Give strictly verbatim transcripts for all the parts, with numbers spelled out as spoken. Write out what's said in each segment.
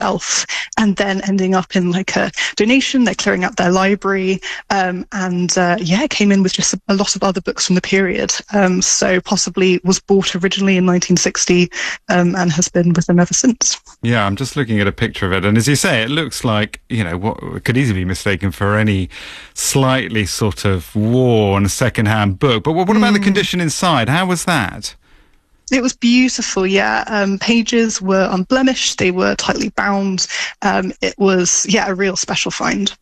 shelf, and then ending up in like a donation. They're clearing out their library, um, and uh, yeah, came in with just a, a lot of other books from the period. Um, so possibly was bought originally in nineteen sixty um, and has been with them ever since. Yeah, I'm just looking at a picture of it, and as you say, it looks like, you know, what could easily be mistaken for any slightly sort of worn second-hand book. But what, what about mm. the condition inside? How was that? It was beautiful, yeah. Um, pages were unblemished. They were tightly bound. Um, it was, yeah, a real special find.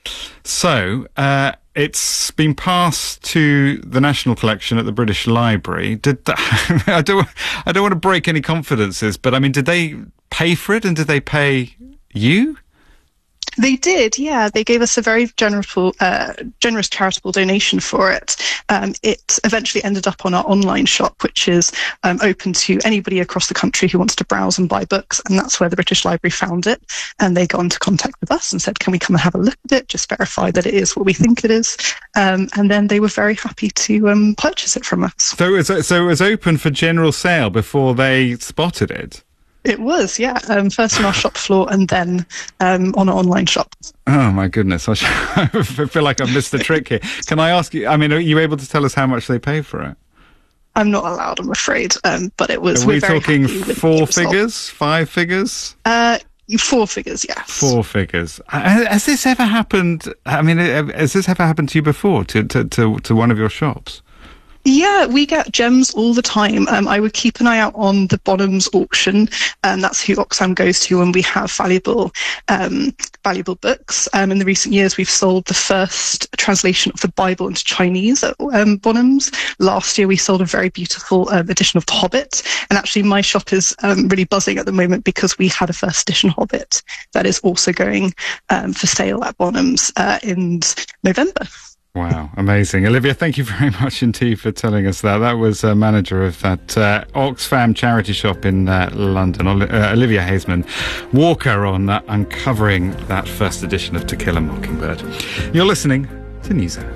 So, uh, it's been passed to the National Collection at the British Library. Did that, I don't, I don't want to break any confidences, but I mean, did they pay for it, and did they pay you? They did, yeah. They gave us a very generous, uh, generous charitable donation for it. Um, it eventually ended up on our online shop, which is um, open to anybody across the country who wants to browse and buy books. And that's where the British Library found it. And they got into contact with us and said, can we come and have a look at it? Just verify that it is what we think it is. Um, and then they were very happy to um, purchase it from us. So it, was, so it was open for general sale before they spotted it? It was, yeah. Um, first on our shop floor and then um, on our online shop. Oh, my goodness. I, should, I feel like I've missed the trick here. Can I ask you, I mean, are you able to tell us how much they pay for it? I'm not allowed, I'm afraid. Um, but it was... Are we very talking four figures? Five figures? Uh, four figures, yes. Four figures. Has this ever happened? I mean, has this ever happened to you before, to, to, to, to one of your shops? Yeah, we get gems all the time. Um, I would keep an eye out on the Bonhams auction, and that's who Oxfam goes to when we have valuable, um, valuable books. Um, in the recent years, we've sold the first translation of the Bible into Chinese at um, Bonhams. Last year, we sold a very beautiful um, edition of The Hobbit, and actually, my shop is um, really buzzing at the moment because we had a first edition Hobbit that is also going um, for sale at Bonhams uh, in November. Wow, amazing. Olivia, thank you very much indeed for telling us that. That was uh, manager of that uh, Oxfam charity shop in uh, London, uh, Olivia Hazeman Walker, on uh, uncovering that first edition of To Kill a Mockingbird. You're listening to NewsHour.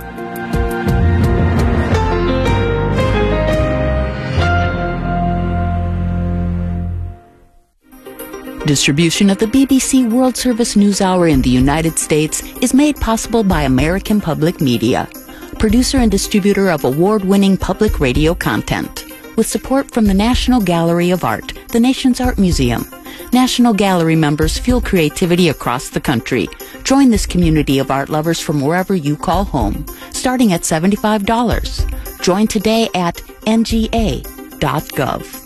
Distribution of the B B C World Service NewsHour in the United States is made possible by American Public Media, producer and distributor of award-winning public radio content, with support from the National Gallery of Art, the nation's art museum. National Gallery members fuel creativity across the country. Join this community of art lovers from wherever you call home, starting at seventy-five dollars. Join today at N G A dot gov.